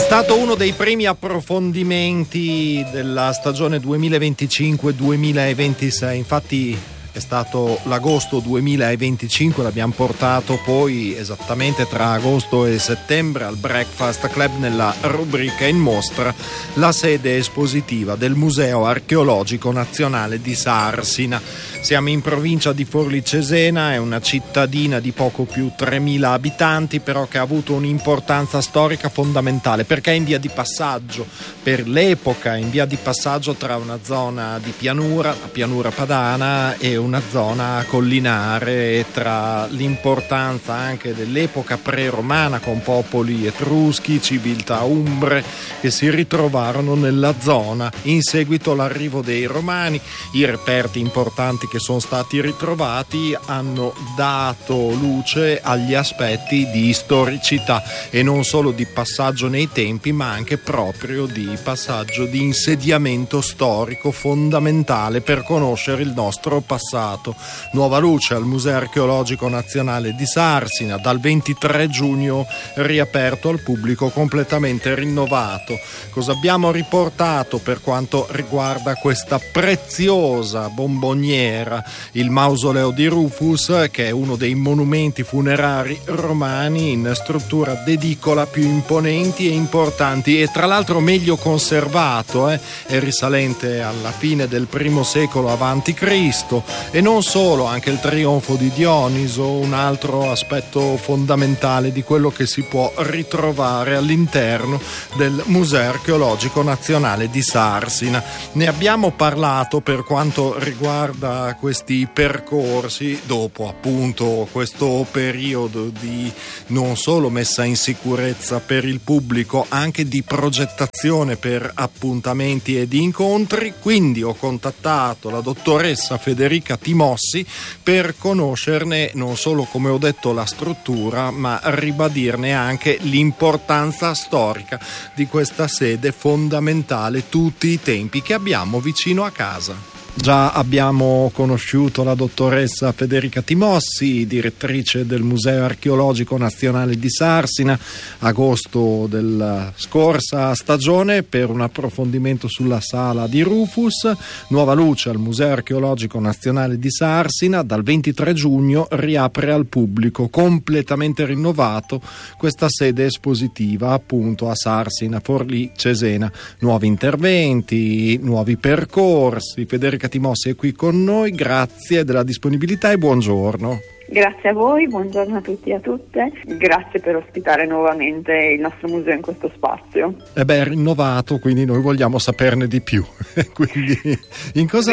stato uno dei primi approfondimenti della stagione 2025-2026, infatti è stato l'agosto 2025, l'abbiamo portato poi esattamente tra agosto e settembre al Breakfast Club nella rubrica In Mostra, la sede espositiva del Museo Archeologico Nazionale di Sarsina. Siamo in provincia di Forlì Cesena, è una cittadina di poco più 3.000 abitanti, però che ha avuto un'importanza storica fondamentale perché è in via di passaggio, per l'epoca in via di passaggio tra una zona di pianura, la pianura padana, e una zona collinare, tra l'importanza anche dell'epoca pre-romana con popoli etruschi, civiltà umbre che si ritrovarono nella zona in seguito all'arrivo dei romani. I reperti importanti che sono stati ritrovati hanno dato luce agli aspetti di storicità e non solo di passaggio nei tempi, ma anche proprio di passaggio di insediamento storico fondamentale per conoscere il nostro passato. Nuova luce al Museo Archeologico Nazionale di Sarsina, dal 23 giugno riaperto al pubblico, completamente rinnovato. Cosa abbiamo riportato per quanto riguarda questa preziosa bomboniera? Il mausoleo di Rufus, che è uno dei monumenti funerari romani in struttura d'edicola più imponenti e importanti, e tra l'altro meglio conservato, è risalente alla fine del I secolo avanti Cristo. E non solo, anche il trionfo di Dioniso, un altro aspetto fondamentale di quello che si può ritrovare all'interno del Museo Archeologico Nazionale di Sarsina. Ne abbiamo parlato per quanto riguarda questi percorsi dopo appunto questo periodo di non solo messa in sicurezza per il pubblico, anche di progettazione per appuntamenti e di incontri. Quindi ho contattato la dottoressa Federica Timossi per conoscerne non solo, come ho detto, la struttura, ma ribadirne anche l'importanza storica di questa sede fondamentale tutti i tempi, che abbiamo vicino a casa. Già abbiamo conosciuto la dottoressa Federica Timossi, direttrice del Museo Archeologico Nazionale di Sarsina, agosto della scorsa stagione, per un approfondimento sulla sala di Rufus. Nuova luce al Museo Archeologico Nazionale di Sarsina, dal 23 giugno riapre al pubblico, completamente rinnovato, questa sede espositiva appunto a Sarsina, Forlì Cesena. Nuovi interventi, nuovi percorsi. Federica Timossi è qui con noi, grazie della disponibilità e buongiorno. Grazie a voi, buongiorno a tutti e a tutte, grazie per ospitare nuovamente il nostro museo in questo spazio. È rinnovato, quindi noi vogliamo saperne di più. Quindi in cosa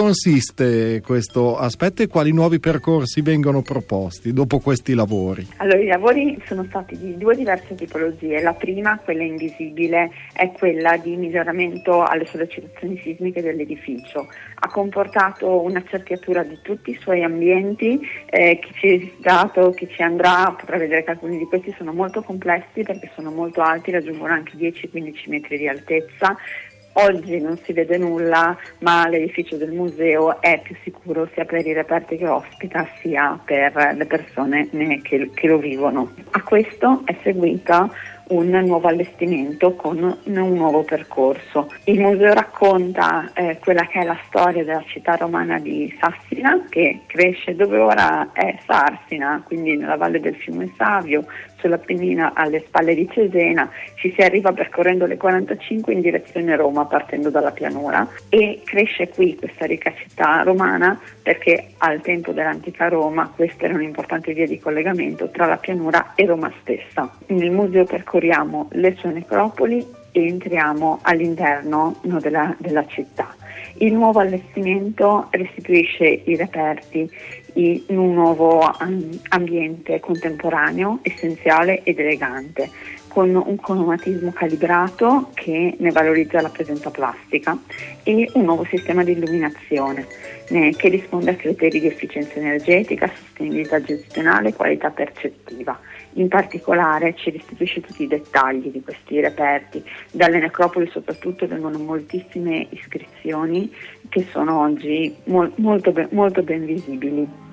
consiste questo aspetto e quali nuovi percorsi vengono proposti dopo questi lavori? Allora, i lavori sono stati di due diverse tipologie. La prima, quella invisibile, è quella di miglioramento alle sollecitazioni sismiche dell'edificio. Ha comportato una cerchiatura di tutti i suoi ambienti, chi ci è visitato, chi ci andrà potrà vedere che alcuni di questi sono molto complessi perché sono molto alti, raggiungono anche 10-15 metri di altezza. Oggi non si vede nulla, ma l'edificio del museo è più sicuro sia per i reperti che ospita sia per le persone che lo vivono. A questo è seguita un nuovo allestimento con un nuovo percorso. Il museo racconta quella che è la storia della città romana di Sassina, che cresce dove ora è Sarsina, quindi nella valle del fiume Savio, sull'Appennina alle spalle di Cesena. Ci si arriva percorrendo le 45 in direzione Roma, partendo dalla pianura, e cresce qui questa ricca città romana perché al tempo dell'antica Roma questa era un'importante via di collegamento tra la pianura e Roma stessa. Nel museo percorriamo le sue necropoli e entriamo all'interno della città. Il nuovo allestimento restituisce i reperti in un nuovo ambiente contemporaneo, essenziale ed elegante, con un cromatismo calibrato che ne valorizza la presenza plastica e un nuovo sistema di illuminazione che risponde a criteri di efficienza energetica, sostenibilità gestionale e qualità percettiva. In particolare ci restituisce tutti i dettagli di questi reperti. Dalle necropoli soprattutto vengono moltissime iscrizioni che sono oggi molto ben visibili.